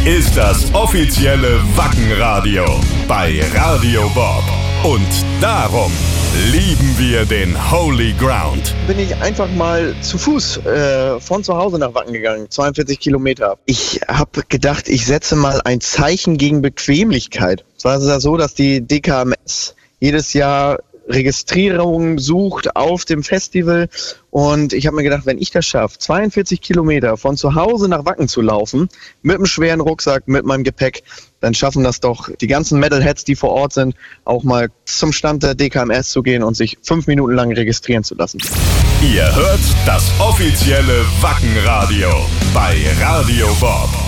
ist das offizielle Wackenradio bei Radio Bob. Und darum lieben wir den Holy Ground. Bin ich einfach mal zu Fuß von zu Hause nach Wacken gegangen, 42 Kilometer. Ich habe gedacht, ich setze mal ein Zeichen gegen Bequemlichkeit. Es war ja so, dass die DKMS jedes Jahr Registrierung sucht auf dem Festival und ich habe mir gedacht, wenn ich das schaffe, 42 Kilometer von zu Hause nach Wacken zu laufen, mit einem schweren Rucksack, mit meinem Gepäck, dann schaffen das doch die ganzen Metalheads, die vor Ort sind, auch mal zum Stand der DKMS zu gehen und sich 5 Minuten lang registrieren zu lassen. Ihr hört das offizielle Wackenradio bei Radio Bob.